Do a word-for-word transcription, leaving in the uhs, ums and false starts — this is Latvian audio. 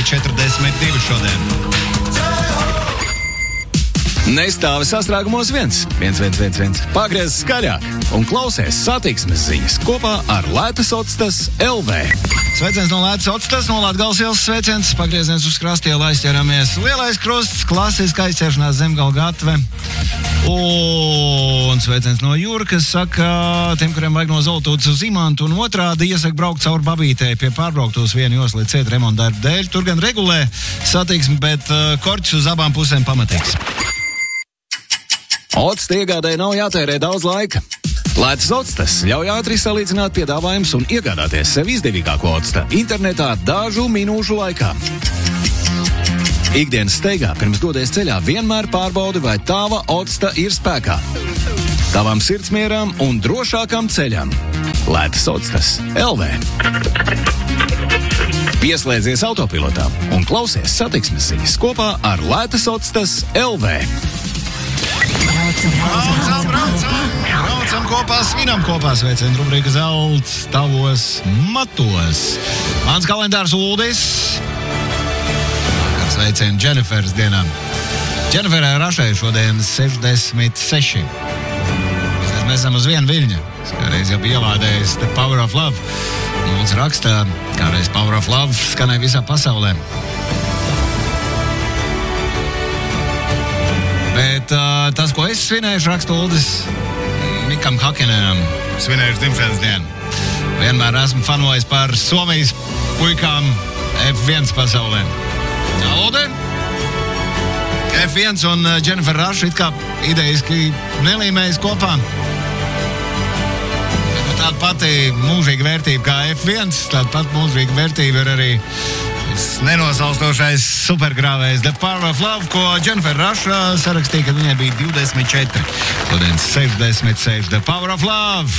četrdesmit divi šodien. Nestāvi sastrēgumos viens, viens, viens, viens, viens. Pagriez skaļāk un klausies satiksmes ziņas kopā ar Lētas Otstas L V. Sveiciens no Lētas Otstas, no Latgales ielas sveiciens. Pagrieziens uz krastielu aizķeramies. Lielais krusts, klasiska aizķeršanās Zemgala gatve. Un sveiciens no Jūra, kas saka, tiem, kuriem vajag no Zoltūtas uz Imantu un otrādi, iesaka braukt caur Babītei pie pārbrauktos vienu joslu līdz ciet remonta darbu dēļ. Tur gan regulē satiksmi, bet uh, korķis uz abām pusēm pamatīgs. Otsta iegādēji nav jātērē daudz laika. Lētas Otstas ļauj ātri salīdzināt piedāvājumus un iegādāties sev izdevīgāko Otsta internetā dažu minūšu laikā. Ikdienas steigā pirms dodies ceļā vienmēr pārbaudi, vai tava Otsta ir spēkā. Tavam sirdsmieram un drošākam ceļam. Lētas Otstas L V. Pieslēdzies autopilotām un klausies satiksmes ziņas kopā ar Lētas Otstas L V. Braucam, braucam, braucam kopā, svinam kopā, sveicien rubrika Zelts tavos matos. Mans kalendārs Uldis. Sveicien Dženifers dienām. Dženiferai Rašai šodien sešdesmit seši. Mēs esam uz vienu viļņa. Kādreiz jau bija ielādējis The Power of Love. Mums rakstā, kādreiz Power of Love skanēja visā pasaulē. Bet uh, tas, ko es svinējuši, raksta Uldis Mikam Hakenenam. Svinējuši dzimšanas dienu. Vienmēr esmu fanojis par Somijas puikām F viens pasaulē. Jā, Uldi? F viens un Dženifer Raša it kā idejiski nelīmējas kopā. Bet tāda pati mūžīga vērtība kā F viens, tāda pat mūžīga vērtība ir arī nenosalstošais supergrāvējs The Power of Love, ko Dženifer Raša sarakstīja, kad viņai bija divdesmit četri. Šodien sešdesmit seši The Power of Love.